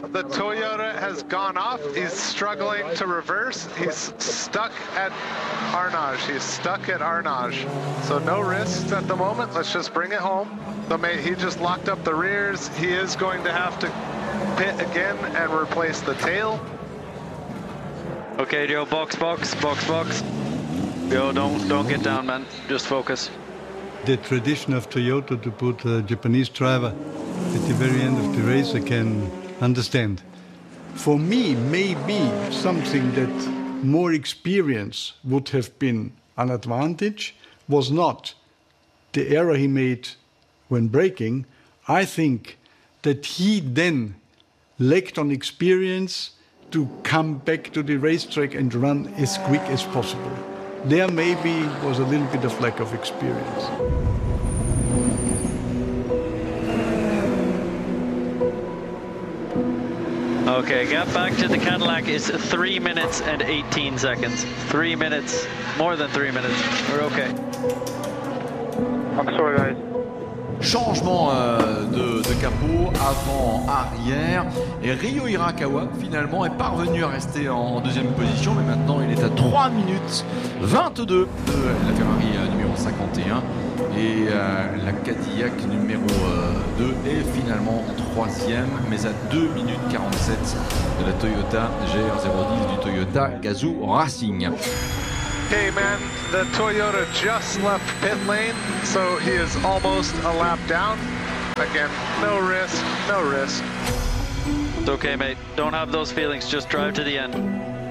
the Toyota has gone off. He's struggling to reverse. He's stuck at Arnage. So no risks at the moment. Let's just bring it home. He just locked up the rears. He is going to have to pit again and replace the tail. Okay, Joe, box. Yo, don't get down, man. Just focus. The tradition of Toyota to put a Japanese driver at the very end of the race, I can understand. For me, maybe something that more experience would have been an advantage was not the error he made when braking. I think that he then lacked on experience to come back to the racetrack and run as quick as possible. There maybe was a little bit of lack of experience. Okay, gap back to the Cadillac is 3 minutes and 18 seconds. 3 minutes, more than 3 minutes. We're okay. I'm sorry, guys. Changement de capot avant-arrière et Ryo Hirakawa finalement est parvenu à rester en deuxième position, mais maintenant il est à 3 minutes 22 de la Ferrari numéro 51 et la Cadillac numéro 2 est finalement en troisième, mais à 2 minutes 47 de la Toyota GR010 du Toyota Gazoo Racing. Hey man, the Toyota just left pit lane, so he is almost a lap down. Again, no risk. It's okay, mate. Don't have those feelings. Just drive to the end.